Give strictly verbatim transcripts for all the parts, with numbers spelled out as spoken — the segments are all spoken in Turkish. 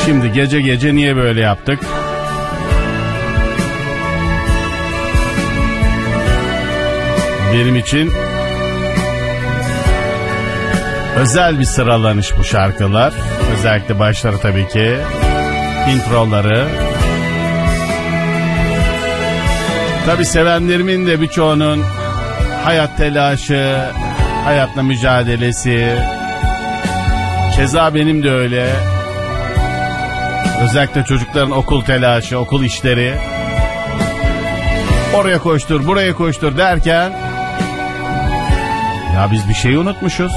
Şimdi gece gece niye böyle yaptık? Benim için özel bir sıralanış bu şarkılar. Özellikle başları tabii ki. Introları. Tabii sevenlerimin de birçoğunun hayat telaşı, hayatla mücadelesi. Keza benim de öyle. Özellikle çocukların okul telaşı, okul işleri. Oraya koştur, buraya koştur derken ya biz bir şeyi unutmuşuz.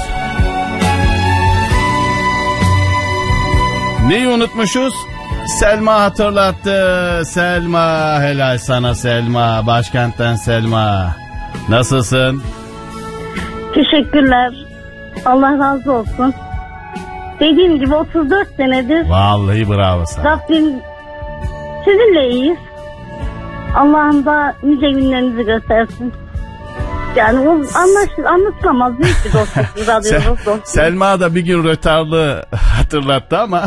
Neyi unutmuşuz? Selma hatırlattı. Selma, helal sana Selma. Başkentten Selma. Nasılsın? Teşekkürler. Allah razı olsun. Dediğim gibi otuz dört senedir. Vallahi bravo sana. Rabbim sizinle iyiyiz. Allah'ım da nice günlerinizi göstersin. Yani o anlaş, anlatılamaz büyük bir dostluk arıyoruz. Sel- Selma da bir gün rötarlı hatırlattı ama.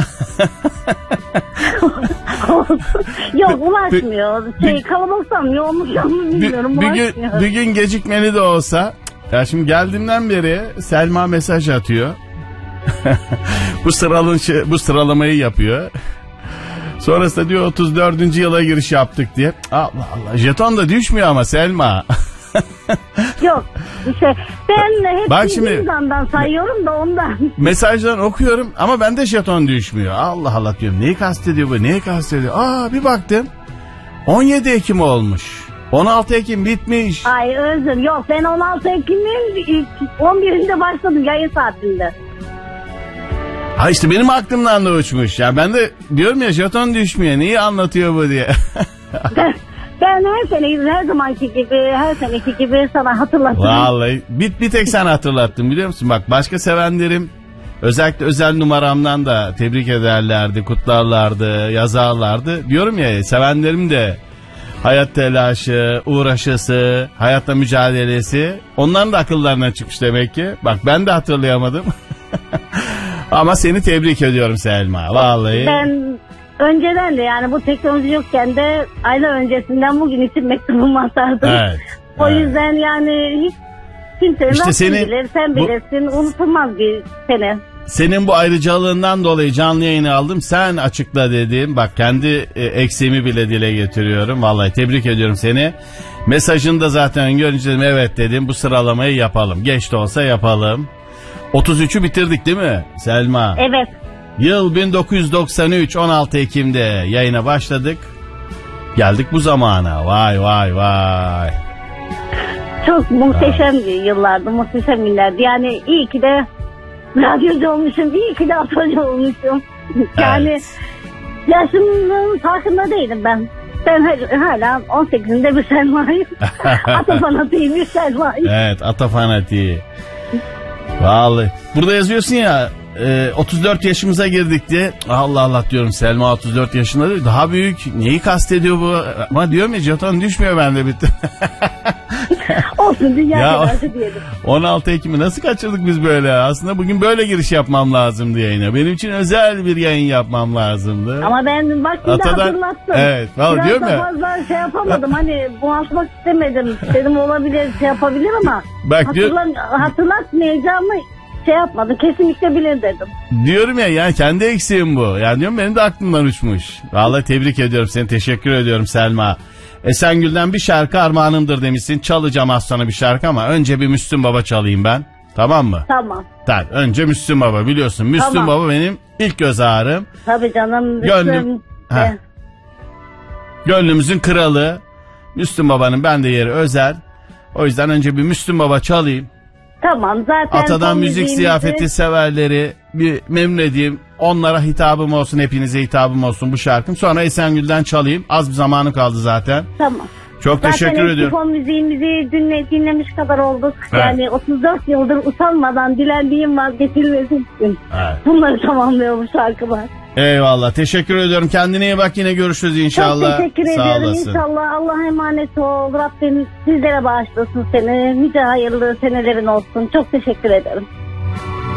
Yok ulaşmıyor. Şey kalabalıksam yoğunluktan mı bilmiyorum. Bir, bir, gün, bir gün gecikmeli de olsa. Ya şimdi geldiğimden beri Selma mesaj atıyor. bu sıralın bu sıralamayı yapıyor. Sonrasında diyor otuz dördüncü yıla giriş yaptık diye. Allah Allah. Jeton da düşmüyor ama Selma. Yok şey ben hep Bak şimdi, İmzan'dan sayıyorum da ondan. Mesajdan okuyorum ama bende jeton düşmüyor. Allah Allah diyorum. Neyi kastediyor bu? Neyi kastediyor? Aa bir baktım. on yedi Ekim olmuş. on altı Ekim bitmiş. Ay özür yok ben on altı Ekim'in on birinde başladım yayın saatinde. Ha işte benim aklımdan da uçmuş. Ya ben de diyorum ya jeton düşmüyor. Neyi anlatıyor bu diye. ben, ben her sene her zamanki gibi her seneki gibi sana hatırlattım. Vallahi bir, bir tek sen hatırlattın biliyor musun? Bak başka sevenlerim özellikle özel numaramdan da tebrik ederlerdi, kutlarlardı, yazarlardı. Diyorum ya sevenlerim de hayat telaşı, uğraşısı, hayatla mücadelesi onların da akıllarına çıkmış demek ki. Bak ben de hatırlayamadım. Ama seni tebrik ediyorum Selma. Vallahi. Ben önceden de yani bu teknoloji yokken de aylar öncesinden bugün için mektubumu atardım. Evet. O evet. yüzden yani hiç kimse işte seni, bilir, sen bilirsin. Bu, unutulmaz bir sene. Senin bu ayrıcalığından dolayı canlı yayını aldım. Sen açıkla dedim. Bak kendi e, eksiğimi bile dile getiriyorum. Vallahi tebrik ediyorum seni. Mesajını da zaten görünce dedim evet dedim. Bu sıralamayı yapalım. Geç de olsa yapalım. otuz üçü bitirdik değil mi Selma? Evet. Yıl bin dokuz yüz doksan üç on altı Ekim'de yayına başladık. Geldik bu zamana. Vay vay vay. Çok muhteşem vay. Yıllardı, muhteşem günlerdi. Yani iyi ki de radyocu olmuşum, iyi ki de atölyeci olmuşum. Yani evet. Yaşımın farkında değilim ben. Ben hala on sekizinde bir Selma'yım. Ata fanatiyim bir Selma'yım. Evet, ata fanatiği. Vallahi. Burada yazıyorsun ya e, otuz dört yaşımıza girdik diye. Allah Allah diyorum Selma otuz dört yaşında değil. Daha büyük. Neyi kastediyor bu? Ama diyorum ya jeton düşmüyor bende bitti. Olsun dünya kadar diyelim. on altı Ekim'i nasıl kaçırdık biz böyle? Aslında bugün böyle giriş yapmam lazımdı yayına. Benim için özel bir yayın yapmam lazımdı. Ama ben vaktinde Atadan, hatırlattım. Evet. Vallahi diyorum ya. Biraz da fazla şey yapamadım. Hani bulaşmak istemedim. Dedim olabilir şey yapabilir ama Bak, hatırla, diyor, hatırlatmayacağımı şey yapmadım. Kesinlikle bilir dedim. Diyorum ya yani kendi eksiğim bu. Yani diyorum benim de aklımdan uçmuş. Vallahi tebrik ediyorum seni. Teşekkür ediyorum Selma. Esengül'den bir şarkı armağanımdır demişsin. Çalacağım az sonra bir şarkı ama önce bir Müslüm Baba çalayım ben. Tamam mı? Tamam. Tamam. Önce Müslüm Baba biliyorsun. Müslüm tamam. Baba benim ilk göz ağrım. Tabii canım. Gönlüm, Gönlümüzün kralı. Müslüm Baba'nın bende yeri özel. O yüzden önce bir Müslüm Baba çalayım. Tamam zaten. Atadan müzik ziyafeti severleri bir memnun edeyim. Onlara hitabım olsun, hepinize hitabım olsun bu şarkım. Sonra Esengül'den çalayım. Az bir zamanı kaldı zaten. Tamam. Çok zaten teşekkür ediyorum. Zaten müziğimizi dinle, dinlemiş kadar olduk. Evet. Yani otuz dört yıldır utanmadan dilendiğim vazgeçilmesi için. Evet. Bunları tamamlıyor bu şarkılar. Eyvallah. Teşekkür ediyorum. Kendine iyi bak. Yine görüşürüz inşallah. Çok teşekkür Sağ ediyorum. olasın. İnşallah Allah'a emanet ol. Rabbim sizlere bağışlasın seni. Nice hayırlı senelerin olsun. Çok teşekkür ederim.